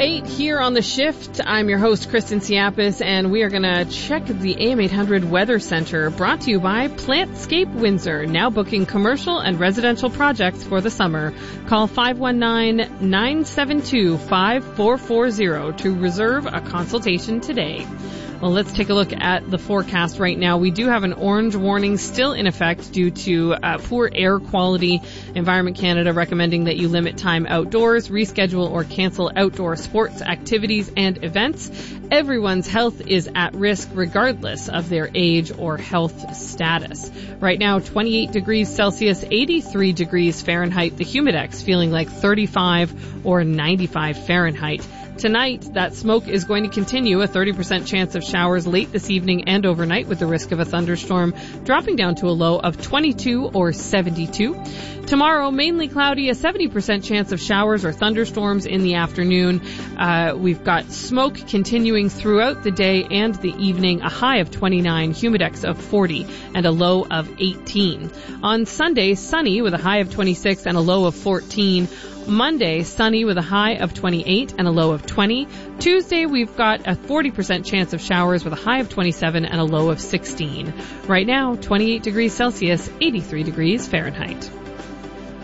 8 here on The Shift. I'm your host, Kristen Siapis, and we are going to check the AM 800 Weather Center, brought to you by Plantscape Windsor, now booking commercial and residential projects for the summer. Call 519-972-5440 to reserve a consultation today. Well, let's take a look at the forecast right now. We do have an orange warning still in effect due to poor air quality. Environment Canada recommending that you limit time outdoors, reschedule or cancel outdoor sports activities and events. Everyone's health is at risk regardless of their age or health status. Right now, 28 degrees Celsius, 83 degrees Fahrenheit. The humidex feeling like 35 or 95 Fahrenheit. Tonight, that smoke is going to continue, a 30% chance of showers late this evening and overnight with the risk of a thunderstorm, dropping down to a low of 22 or 72. Tomorrow, mainly cloudy, a 70% chance of showers or thunderstorms in the afternoon. We've got smoke continuing throughout the day and the evening, a high of 29, humidex of 40, and a low of 18. On Sunday, sunny with a high of 26 and a low of 14. Monday, sunny with a high of 28 and a low of 20. Tuesday, we've got a 40% chance of showers with a high of 27 and a low of 16. Right now, 28 degrees Celsius, 83 degrees Fahrenheit.